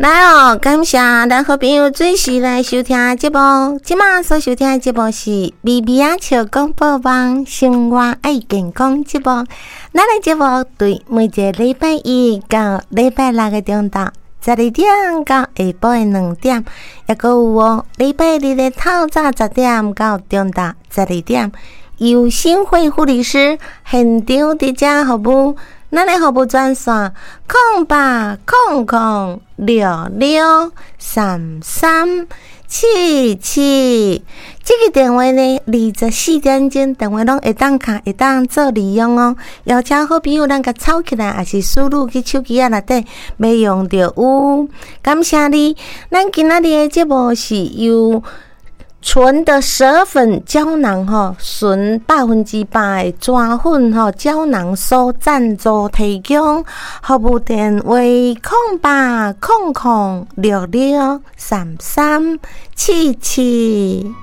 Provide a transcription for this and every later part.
来哦，感谢咱好朋友准时来收听节目。即马所收听的节目是微微啊笑广播网生活爱健康节目。咱的节目对每一个礼拜一到礼拜六的中昼12点到下晡的2点，也阁有哦礼拜日的透早10点到中昼12点，由新会护理师现场伫遮服务。咱的服务专线0800663377，这个电话呢24点钟电话拢会当卡，会当做利用哦。邀请好朋友咱甲抄起来，也是输入去手机内底，要用着有。感谢你，咱今仔日的节目是由纯的蛇粉胶囊纯100%的抓粉胶囊所赞助提供，服务电话0800663377。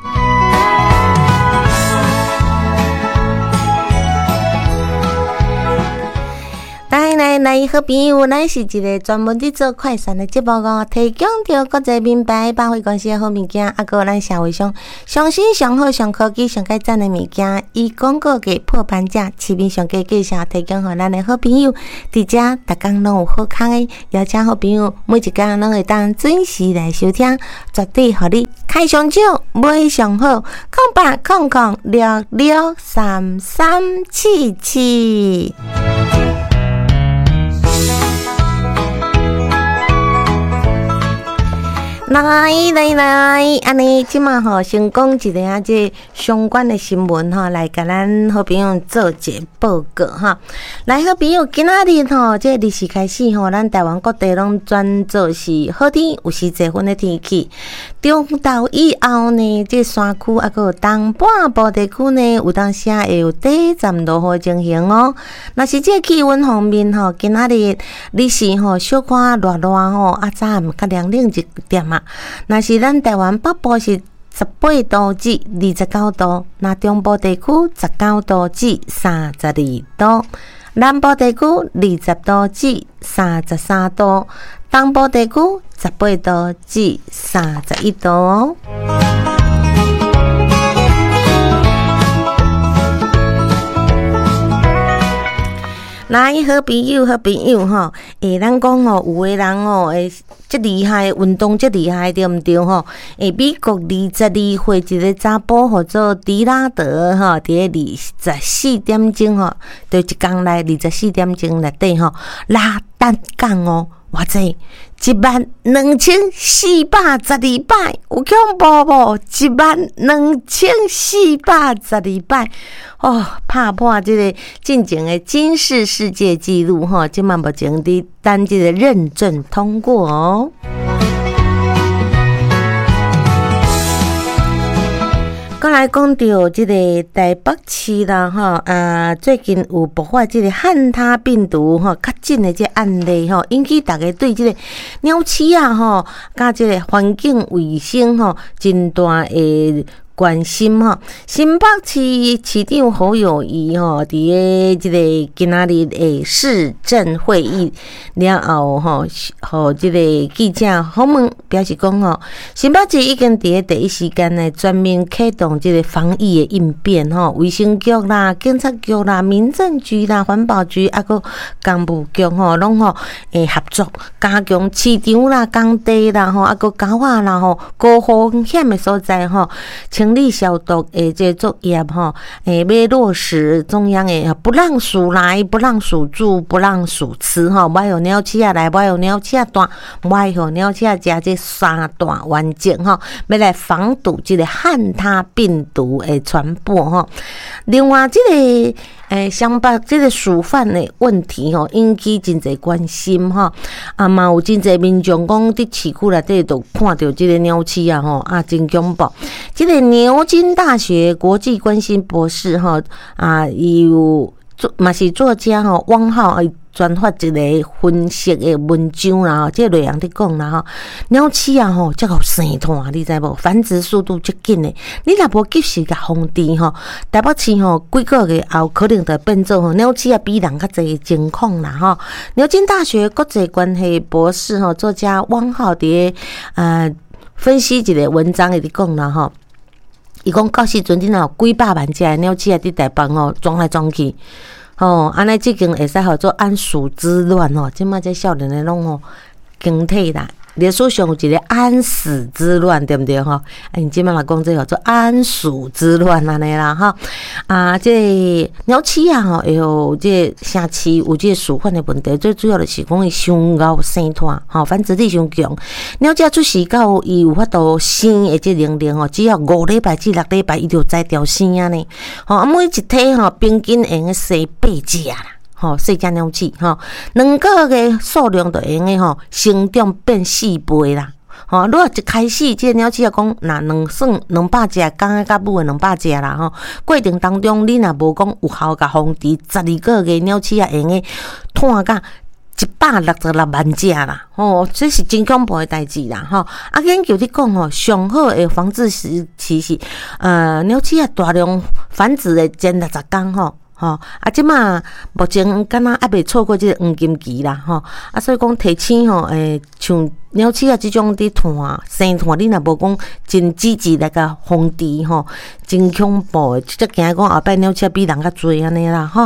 来，好朋友，咱是一个专门伫做快闪的节目哦，提供着国际名牌百货公司的好物件，还有咱社会上上新、上好、上科技、上改赞的物件，以广告给破盘价，市面上价介绍提供给咱的好朋友，伫遮逐工拢有好康的，邀请好朋友每一天拢会当准时来收听，绝对互你开上少，买上好，0800663377。来，安尼即马先讲一个这相关的新闻来甲咱好朋友做一个报告来，好朋友，今仔日这日时开始咱台湾各地拢转做是好天，有时侪云的天气。中昼以后呢，这山区还有东半部地区呢，有当时会有短暂落雨情形哦。若是这气温方面今仔日日时小可热早暗较凉冷一点啊。若是咱台湾北部是18度至29度，那中部地区19度至32度，南部地区20度至33度，东部地区18度至31度哦。来，好朋友咱讲有的人会这厉害运动，这厉害对毋对美国22岁一个查甫叫做迪拉德伫24点钟就一天来24点钟内底拉单杠偌济12412摆，有恐怖无？12412摆拍破这个进前的金氏世界纪录即嘛目前伫等这个认证通过哦。再来讲到这个台北市啦最近有爆发这个汉他病毒确诊的这案例引起大家对这个鸟鼠啊甲这个环境卫生真大的关心新北市市长侯友宜伫咧这个今仔日的市政会议了后互这个记者访问表示讲新北市已经伫咧第一时间呢全面启动这个防疫的应变卫生局啦、警察局啦、民政局啦、环保局还有工务局拢合作加强市场啦、工地啦还有狗仔啦高风险的所在清理消毒的这作业要落实中央的不让鼠来、不让鼠住、不让鼠吃莫有鸟鼠来，莫有鸟鼠大，莫有鸟鼠食这三大完整要来防堵这个汉他病毒的传播另外这个相把这个鼠贩的问题引起真侪关心嘛有真侪民众讲伫市区内底都看到这个鸟鼠真恐怖。这个牛津大学国际关系博士有嘛是作家汪浩专发一个分析的文章啦吼，这内容伫讲啦吼，鸟鼠啊吼，才够生团，你知无？繁殖速度足紧的，你若无及时甲防治吼，台北市吼几个月后可能就变做吼鸟鼠啊比人较侪的情况啦吼。牛津大学国际关系博士吼作家汪浩蝶分析一个文章伊伫讲啦吼。伊讲到时阵，你若有几百万只鸟鼠啊，伫台北吼撞来撞去，安尼即间会使号做安鼠之乱吼。即摆这少年的拢吼更替啦。历史上有一个安史之乱，对不对吼？因即摆嘛讲这叫做安鼠之乱安尼啦吼。这鸟鼠啊吼，有这城市有这鼠患的问题，最主要就是讲伊伤敖生团吼，繁殖力伤强。鸟只出世到伊有法度生的这年龄吼，只要5礼拜至6礼拜，伊就摘掉生啊呢。吼，每一体吼平均会用生8只啦。吼，细只鸟鼠吼，2个月数量就用的吼成长变4倍啦。吼，如果一开始这鸟鼠啊讲，那算200只，公甲母的200只啦吼。过程当中，你若无讲有效甲防治，12个月鸟鼠啊用的拖甲166万只啦。吼，这是真恐怖的代志啦吼。研究伫讲吼，上好的防治时期是鸟鼠啊大量繁殖的前60天吼。即马目前敢若还未错过这个黄金期啦，所以讲提醒像鸟鼠啊这种的团生团，你若无讲真积极来甲防治真恐怖的，即惊讲后摆鸟鼠比人较侪安尼啦，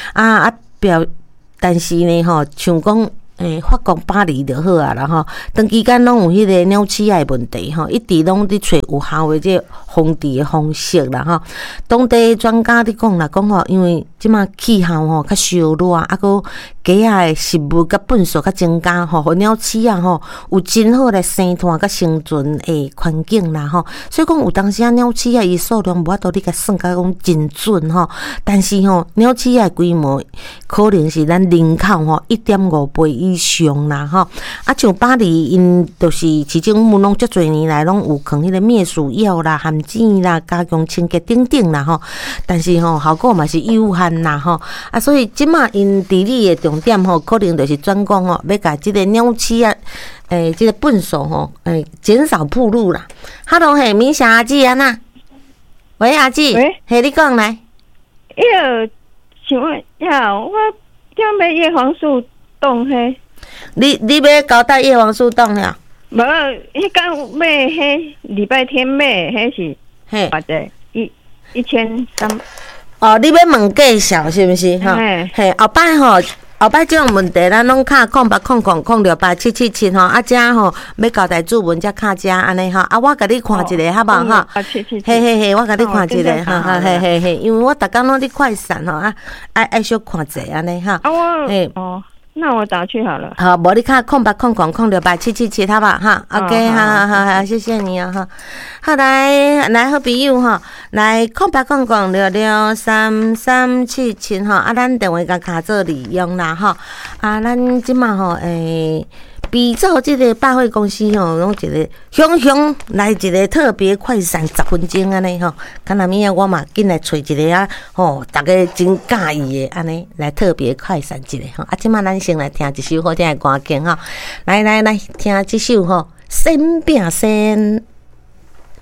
但是呢像讲。法国巴黎就好啊啦吼，长期间拢有迄个鸟鼠仔的问题吼，一直拢伫找有效的这防治的方式啦吼。当地专家伫讲啦，讲吼，因为即马气候吼较烧热，搁鸡仔的食物甲粪扫较增加吼，互鸟鼠啊吼有真好来生团甲生存的环境啦吼。所以讲有当时鸟鼠啊伊数量无法度你甲算甲讲真准吼，但是吼鸟鼠啊规模可能是咱人口吼1.5倍以上啦吼。像巴黎因就是市政府拢足侪年来拢有放迄个灭鼠药啦、含剂啦、加强清洁等等啦吼，但是吼效果嘛是有限啦吼。所以即马因治理的重点吼，可能就是转讲吼，要甲即个鸟鼠啊，即个粪扫吼，减少暴露啦。Hello， 嘿，米霞阿姊安那？喂，阿姊，嘿，你讲来。 请问我要买叶黄素冻嘿。 你要交代叶黄素冻了？ 无，迄刚买迄礼拜天买迄是， 嘿， 或者1300。 哦，你要问介绍是毋是？嘿，后摆这种问题，咱拢卡0800068777吼，遮吼要交代主文，则卡遮安尼吼。我甲你看一下，好无吼？嘿，我甲你看一下，嘿，因为我逐工拢伫快闪吼，爱小看者安尼哈。 那我打去好了。 好，无你卡0800068777，好吧哈 ？OK， 好，谢谢你啊哈。好，来，好朋友哈，来0800663377哈，咱电话甲卡做利用啦哈。咱即马吼比照这个百货公司吼，拢一个熊来一个特别快闪10分钟安尼吼，看那物我嘛紧来找一个啊吼，大家真介意的安尼来特别快闪一个吼。即马咱先来听一首好听的歌曲吼，来听这首吼，先变先。